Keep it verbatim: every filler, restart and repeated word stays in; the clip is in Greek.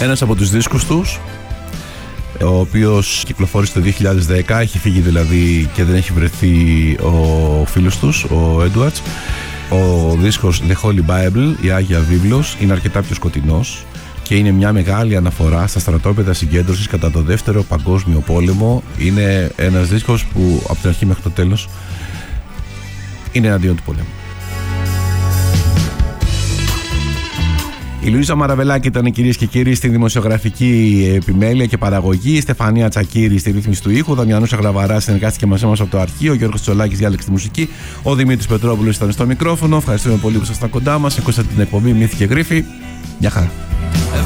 Ένας από τους δίσκους τους, ο οποίος κυκλοφόρησε το δύο χιλιάδες δέκα, έχει φύγει δηλαδή και δεν έχει βρεθεί ο φίλος τους, ο Edwards. Ο δίσκος The Holy Bible, η Άγια Βίβλος, είναι αρκετά πιο σκοτεινός και είναι μια μεγάλη αναφορά στα στρατόπεδα συγκέντρωσης κατά το δεύτερο παγκόσμιο πόλεμο. Είναι ένας δίσκος που από την αρχή μέχρι το τέλος είναι εναντίον του πολέμου. Η Λουίζα Μαραβελάκη ήταν, κυρίες και κύριοι, στη δημοσιογραφική επιμέλεια και παραγωγή. Η Στεφανία Τσακύρη στη ρύθμιση του ήχου. Ο Δαμιανός Αγραβαρά συνεργάστηκε μαζί μας από το αρχείο. Ο Γιώργος Τσολάκης διάλεξε τη μουσική. Ο Δημήτρης Πετρόπουλος ήταν στο μικρόφωνο. Ευχαριστούμε πολύ που ήσασταν κοντά μας. Ακούσατε την εκπομπή Μύθοι και Γρίφοι. Γεια χαρά.